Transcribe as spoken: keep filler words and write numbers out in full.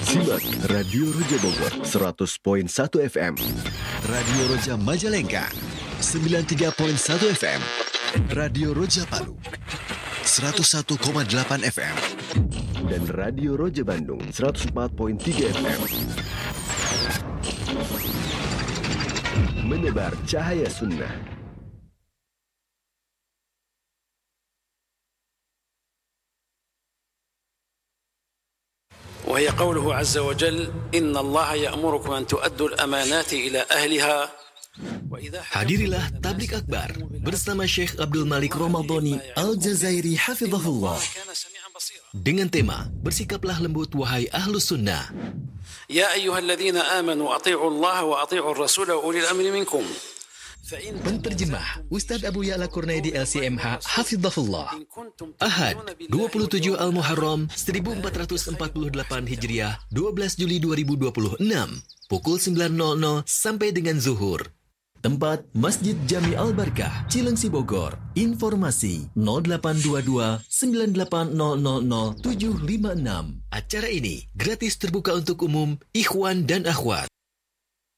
Simak Radio Roja Bogor seratus koma satu F M, Radio Roja Majalengka sembilan puluh tiga koma satu F M, Radio Roja Palu seratus satu koma delapan F M, dan Radio Roja Bandung seratus empat koma tiga F M. Menebar cahaya sunnah. وهي قوله عز وجل إن الله يأمركم أن تؤدوا الأمانات إلى أهلها. Hadirilah Tablik Akbar bersama Syekh Abdul Malik Ramadhani Al-Jazairi Hafizahullah dengan tema Bersikaplah lembut wahai Ahlus Sunnah. Ya ayyuhalladzina amanu ati'u Allah wa ati'u ar-rasul wa ulil amri minkum. Penterjemah Ustadz Abu Ya'la Kurnaidi L C M H Hafizahullah. Ahad dua puluh tujuh Al-Muharram seribu empat ratus empat puluh delapan Hijriah, dua belas Juli dua ribu dua puluh enam, pukul sembilan sampai dengan zuhur. Tempat Masjid Jami Al-Barkah, Cilengsi Bogor. Informasi nol delapan dua dua sembilan delapan nol nol nol tujuh lima enam. Acara ini gratis terbuka untuk umum, ikhwan dan akhwat.